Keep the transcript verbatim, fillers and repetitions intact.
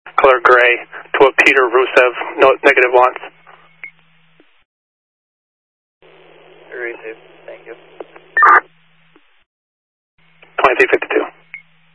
color gray, to what Peter Rusev no, negative wants. Received. Thank you. twenty-three fifty-two.